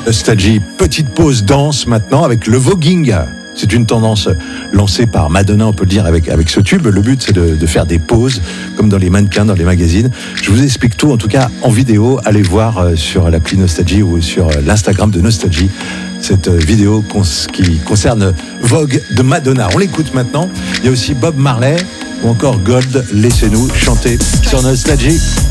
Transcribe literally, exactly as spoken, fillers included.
Nostalgie, petite pause danse maintenant avec le voguing. C'est une tendance lancée par Madonna, on peut le dire, avec, avec ce tube. Le but, c'est de, de faire des pauses, comme dans les mannequins, dans les magazines. Je vous explique tout, en tout cas, en vidéo. Allez voir sur l'appli Nostalgie ou sur l'Instagram de Nostalgie cette vidéo cons- qui concerne Vogue de Madonna. On l'écoute maintenant. Il y a aussi Bob Marley ou encore Gold. Laissez-nous chanter sur Nostalgie.